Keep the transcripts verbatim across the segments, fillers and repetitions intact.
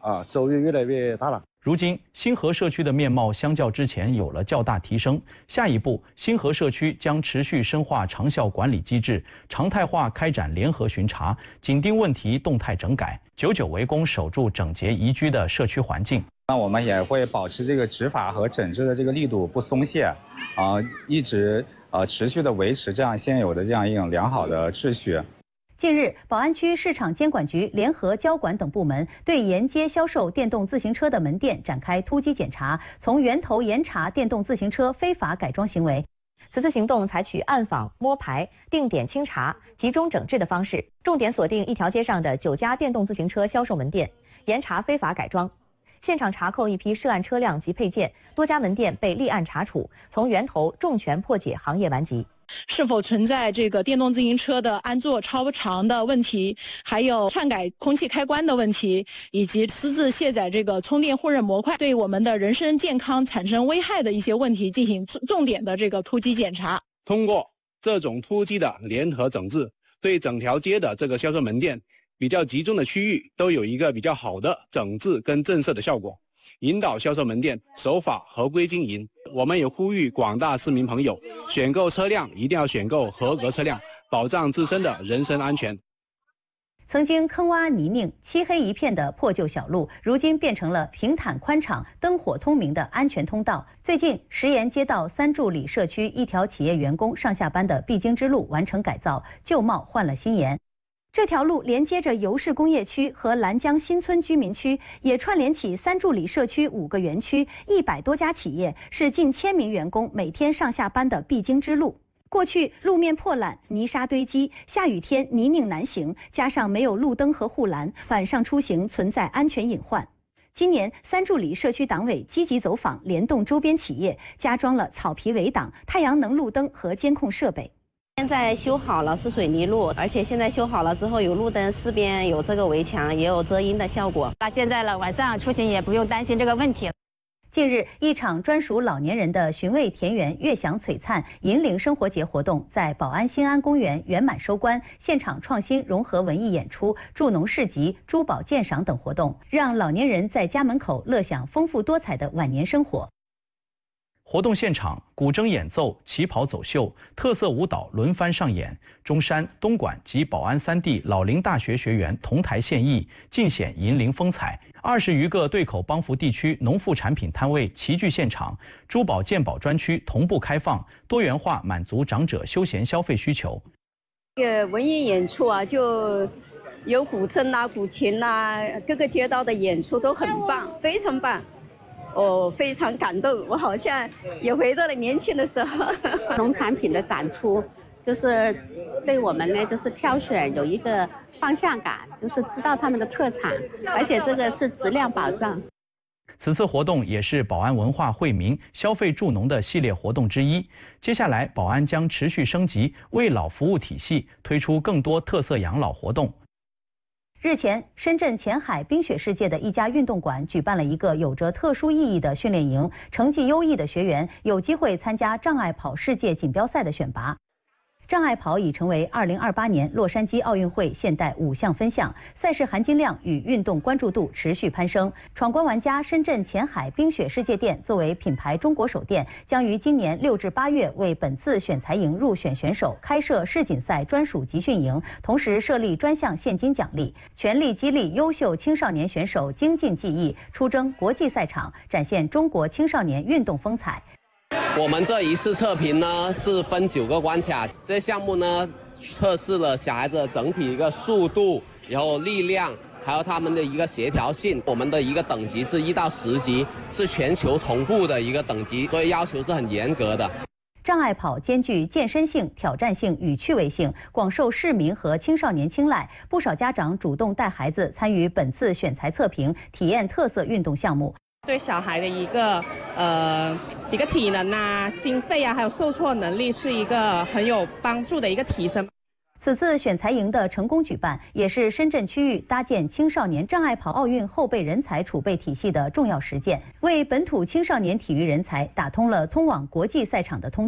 啊，收益越来越大了。 如今，新河社区的面貌相较之前有了较大提升。下一步，新河社区将持续深化长效管理机制，常态化开展联合巡查，紧盯问题动态整改，久久为功，守住整洁宜居的社区环境。 那我们也会保持这个执法和整治的这个力度不松懈，啊，一直呃持续的维持这样现有的这样一种良好的秩序。 近日，宝安区市场监管局联合交管等部门对沿街销售电动自行车的门店展开突击检查，从源头严查电动自行车非法改装行为。 此次行动采取暗访、摸排、定点清查、集中整治的方式，重点锁定一条街上的九家电动自行车销售门店，严查非法改装。现场查扣一批涉案车辆及配件，多家门店被立案查处，从源头重拳破解行业顽疾。 是否存在这个电动自行车的安座超长的问题，还有篡改空气开关的问题，以及私自卸载这个充电互认模块，对我们的人身健康产生危害的一些问题进行重点的这个突击检查。 通过这种突击的联合整治，对整条街的这个销售门店比较集中的区域都有一个比较好的整治跟震慑的效果，引导销售门店守法合规经营。我们也呼吁广大市民朋友，选购车辆一定要选购合格车辆，保障自身的人身安全。 曾经坑洼泥泞、漆黑一片的破旧小路，如今变成了平坦宽敞、灯火通明的安全通道。最近，石岩街道三柱里社区一条企业员工上下班的必经之路完成改造，旧貌换了新颜。这条路连接着油市工业区和兰江新村居民区，也串联起三柱里社区五个园区、一百多家企业，是近千名员工每天上下班的必经之路。过去路面破烂、泥沙堆积，下雨天泥泞难行，加上没有路灯和护栏，晚上出行存在安全隐患。今年，三柱里社区党委积极走访，联动周边企业，加装了草皮围挡、太阳能路灯和监控设备。 现在修好了是水泥路，而且现在修好了之后有路灯，四边有这个围墙，也有遮阴的效果。 那现在了，晚上出行也不用担心这个问题了。 近日，一场专属老年人的寻味田园、悦享璀璨、引领生活节活动在宝安新安公园圆满收官。现场创新融合文艺演出、助农市集、珠宝鉴赏等活动，让老年人在家门口乐享丰富多彩的晚年生活。 活动现场，古筝演奏、旗袍走秀、特色舞蹈轮番上演，中山、东莞及宝安三地老龄大学学员同台献艺，尽显银龄风采。二十余个对口帮扶地区农副产品摊位齐聚现场，珠宝鉴宝专区同步开放，多元化满足长者休闲消费需求。 这个文艺演出啊，就有古筝啊、古琴啊，各个街道的演出都很棒，非常棒。我非常感动，我好像也回到了年轻的时候。 农产品的展出，就是对我们呢，就是挑选有一个方向感，就是知道他们的特产，而且这个是质量保障。 此次活动也是宝安文化惠民、消费助农的系列活动之一。接下来，宝安将持续升级为老服务体系，推出更多特色养老活动。 日前，深圳前海冰雪世界的一家运动馆举办了一个有着特殊意义的训练营，成绩优异的学员有机会参加障碍跑世界锦标赛的选拔。障碍跑已成为二零二八年洛杉矶奥运会现代五项分项，赛事含金量与运动关注度持续攀升。闯关玩家深圳前海冰雪世界店作为品牌中国首店，将于今年六至八月为本次选材营入选选手开设世锦赛专属集训营，同时设立专项现金奖励，全力激励优秀青少年选手精进技艺，出征国际赛场，展现中国青少年运动风采。 我们这一次测评呢是分九个关卡，这些项目呢测试了小孩子的整体一个速度，然后力量，还有他们的一个协调性。我们的一个等级是一到十级，是全球同步的一个等级，所以要求是很严格的。 障碍跑兼具健身性、挑战性与趣味性，广受市民和青少年青睐。不少家长主动带孩子参与本次选材测评，体验特色运动项目。 对小孩的一个呃一个体能啊、心肺啊，还有受挫能力是一个很有帮助的一个提升。 此次选材营的成功举办，也是深圳区域搭建青少年障碍跑奥运后备人才储备体系的重要实践，为本土青少年体育人才打通了通往国际赛场的通道。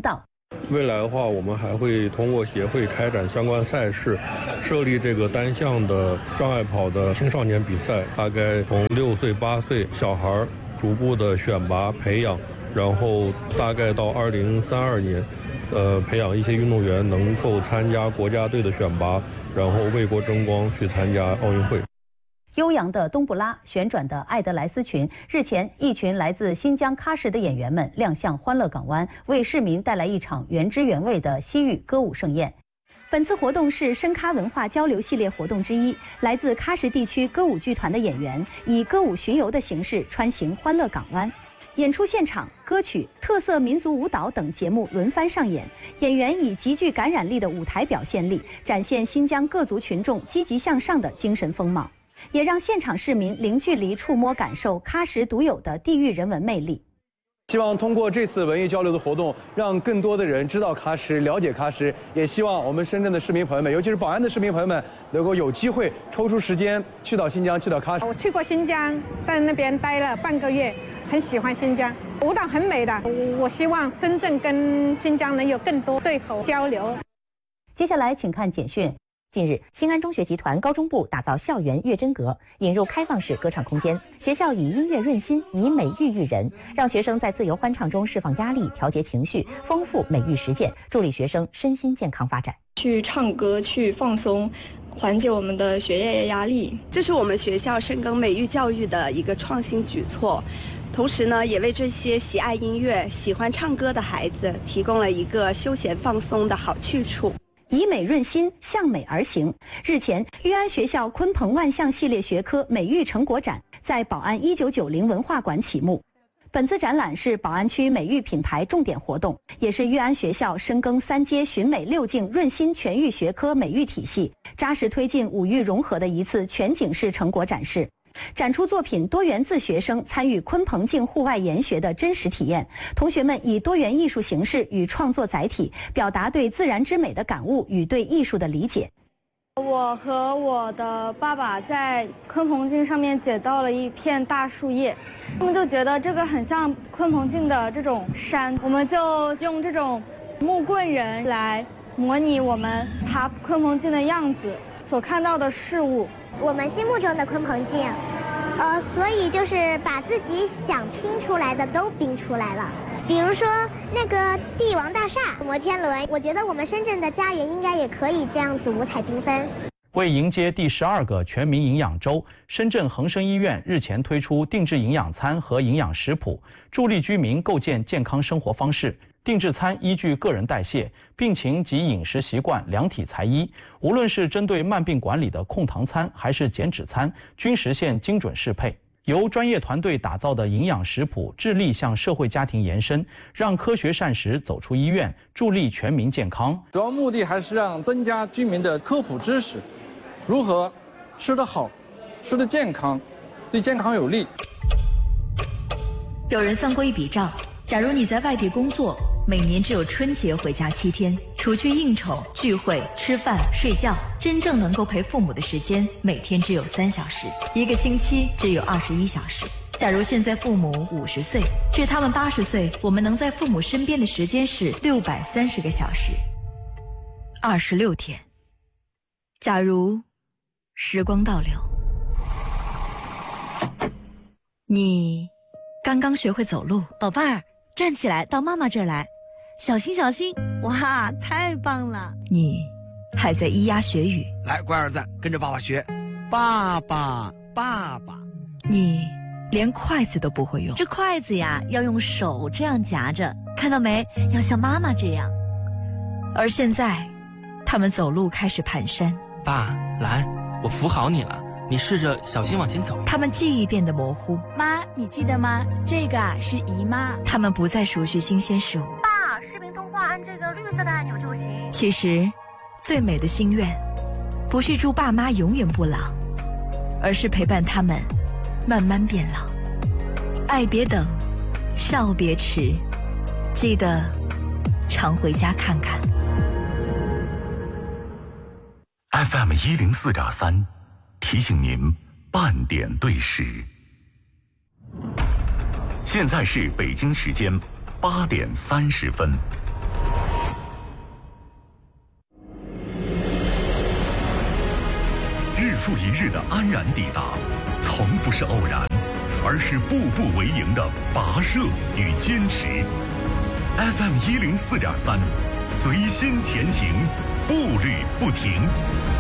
未来的话，我们还会通过协会开展相关赛事，设立这个单项的障碍跑的青少年比赛，大概从六岁、八岁小孩逐步的选拔培养，然后大概到二零三二年，呃，培养一些运动员能够参加国家队的选拔，然后为国争光，去参加奥运会。 悠扬的冬不拉，旋转的艾德莱斯群。日前，一群来自新疆喀什的演员们亮相欢乐港湾，为市民带来一场原汁原味的西域歌舞盛宴。本次活动是深喀文化交流系列活动之一，来自喀什地区歌舞剧团的演员以歌舞巡游的形式穿行欢乐港湾。演出现场，歌曲、特色民族舞蹈等节目轮番上演，演员以极具感染力的舞台表现力，展现新疆各族群众积极向上的精神风貌，也让现场市民零距离触摸感受喀什独有的地域人文魅力。 希望通过这次文艺交流的活动，让更多的人知道喀什，了解喀什。也希望我们深圳的市民朋友们，尤其是宝安的市民朋友们，能够有机会抽出时间去到新疆，去到喀什。 我去过新疆，在那边待了半个月，很喜欢新疆，舞蹈很美的。我希望深圳跟新疆能有更多对口交流。 接下来请看简讯。 近日，新安中学集团高中部打造校园乐真阁，引入开放式歌唱空间。学校以音乐润心，以美育育人，让学生在自由欢唱中释放压力、调节情绪，丰富美育实践，助力学生身心健康发展。 去唱歌，去放松，缓解我们的学业压力。 这是我们学校深耕美育教育的一个创新举措。同时呢，也为这些喜爱音乐、喜欢唱歌的孩子提供了一个休闲放松的好去处。 以美润心，向美而行。日前，玉安学校鲲鹏万象系列学科美育成果展在宝安一九九零文化馆启幕。本次展览是宝安区美育品牌重点活动，也是玉安学校深耕三阶寻美六境润心全域学科美育体系，扎实推进五育融合的一次全景式成果展示。展出作品多元自学生参与鲲鹏镜户外研学的真实体验，同学们以多元艺术形式与创作载体，表达对自然之美的感悟与对艺术的理解。 我和我的爸爸在鲲鹏镜上面捡到了一片大树叶，他们就觉得这个很像鲲鹏镜的这种山，我们就用这种木棍人来模拟我们爬鲲鹏镜的样子，所看到的事物。 我们心目中的鲲鹏镜，呃，所以就是把自己想拼出来的都拼出来了。比如说那个帝王大厦、摩天轮，我觉得我们深圳的家园应该也可以这样子五彩缤纷。 为迎接第十二个全民营养周，深圳恒生医院日前推出定制营养餐和营养食谱，助力居民构建健康生活方式。定制餐依据个人代谢、病情及饮食习惯量体裁衣，无论是针对慢病管理的控糖餐还是减脂餐，均实现精准适配。由专业团队打造的营养食谱致力向社会家庭延伸，让科学膳食走出医院，助力全民健康。 主要目的还是让增加居民的科普知识，如何吃得好、吃得健康，对健康有利。 有人算过一笔账，假如你在外地工作，每年只有春节回家七天，除去应酬、聚会、吃饭、睡觉，真正能够陪父母的时间每天只有三小时，一个星期只有二十一小时。假如现在父母五十岁，至他们八十岁，我们能在父母身边的时间是六百三十个小时，二十六天。假如时光倒流，你刚刚学会走路， 宝贝儿，站起来，到妈妈这儿来，小心小心！哇，太棒了！ 你还在咿呀学语， 来，乖儿子，跟着爸爸学，爸爸，爸爸。 你连筷子都不会用， 这筷子呀，要用手这样夹着，看到没？要像妈妈这样。 而现在，他们走路开始蹒跚。 爸，来，我扶好你了。你试着小心往前走。 他们记忆变得模糊。 妈，你记得吗？这个啊是姨妈。 他们不再熟悉新鲜事物。 爸，视频通话按这个绿色的按钮就行。 其实，最美的心愿，不是祝爸妈永远不老，而是陪伴他们慢慢变老。爱别等，少别迟，记得常回家看看。 F M 一零四点三。提醒您半点对时，现在是北京时间八点三十分。 复一日的安然抵达，从不是偶然，而是步步为营的跋涉与坚持。F M 一零四点三，随心前行，步履不停。